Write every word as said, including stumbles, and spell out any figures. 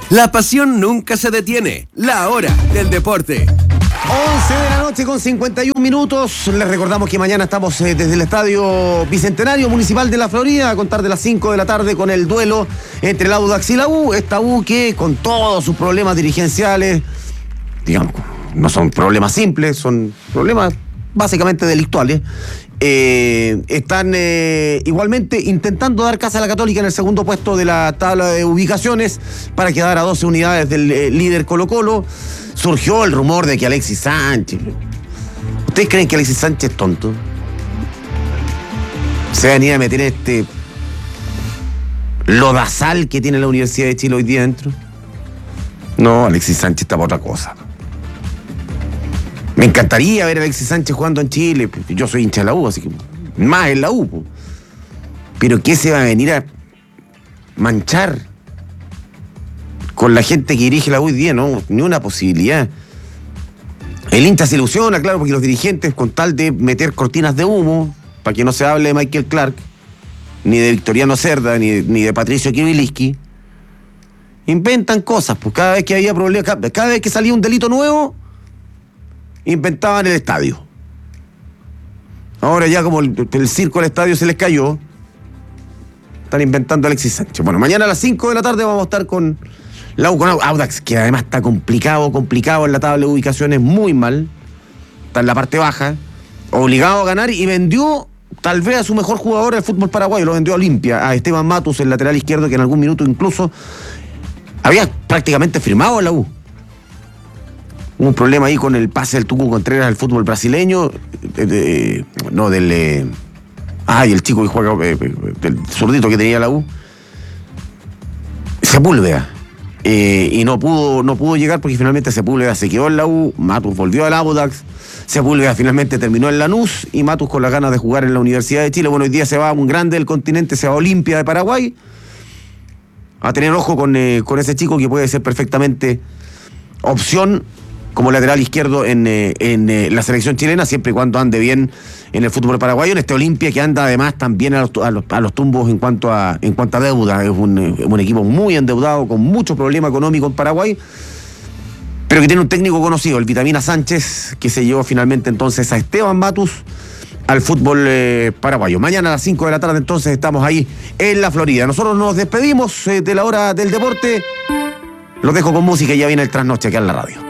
La pasión nunca se detiene. La hora del deporte. once de la noche con cincuenta y un minutos. Les recordamos que mañana estamos eh, desde el Estadio Bicentenario Municipal de la Florida a contar de las cinco de la tarde con el duelo entre el Audax y la U. Esta U que con todos sus problemas dirigenciales, digamos, no son problemas simples, son problemas básicamente delictuales. Eh, están eh, igualmente intentando dar casa a la Católica en el segundo puesto de la tabla de ubicaciones para quedar a doce unidades del eh, líder Colo-Colo. Surgió el rumor de que Alexis Sánchez... ¿Ustedes creen que Alexis Sánchez es tonto? Se va a venir a meter este lodazal que tiene la Universidad de Chile hoy día dentro. No, Alexis Sánchez está para otra cosa. Me encantaría ver a Alexis Sánchez jugando en Chile. Yo soy hincha de la U, así que más en la U. Pero ¿qué se va a venir a manchar con la gente que dirige la U hoy día? No, ni una posibilidad. El hincha se ilusiona, claro, porque los dirigentes, con tal de meter cortinas de humo, para que no se hable de Michael Clark, ni de Victoriano Cerda, ni de, ni de Patricio Kibiliski, inventan cosas. Pues cada vez que había problemas, cada, cada vez que salía un delito nuevo, inventaban el estadio. Ahora ya como el, el circo al estadio se les cayó, están inventando a Alexis Sánchez. Bueno, mañana a las cinco de la tarde vamos a estar con la U, con Audax, que además está complicado, complicado en la tabla de ubicaciones, muy mal. Está en la parte baja, obligado a ganar y vendió tal vez a su mejor jugador del fútbol paraguayo, lo vendió a Olimpia, a Esteban Matus, el lateral izquierdo, que en algún minuto incluso había prácticamente firmado a la U. Hubo un problema ahí con el pase del Tucu Contreras al fútbol brasileño. De, de, no, del... Eh, ay, el chico que juega... Eh, del zurdito que tenía la U. Sepúlveda. Eh, y no pudo, no pudo llegar porque finalmente Sepúlveda se quedó en la U. Matus volvió al Audax. Sepúlveda finalmente terminó en Lanús. Y Matus con las ganas de jugar en la Universidad de Chile. Bueno, hoy día se va a un grande del continente, se va a Olimpia de Paraguay. A tener ojo con, eh, con ese chico que puede ser perfectamente opción como lateral izquierdo en, eh, en eh, la selección chilena, siempre y cuando ande bien en el fútbol paraguayo, en este Olimpia que anda además también a los, a los, a los tumbos en cuanto a, en cuanto a deuda. Es un, un equipo muy endeudado, con mucho problema económico en Paraguay, pero que tiene un técnico conocido, el Vitamina Sánchez, que se llevó finalmente entonces a Esteban Matus al fútbol eh, paraguayo. Mañana a las cinco de la tarde entonces estamos ahí en la Florida. Nosotros nos despedimos eh, de la hora del deporte. Los dejo con música y ya viene el trasnoche aquí en la radio.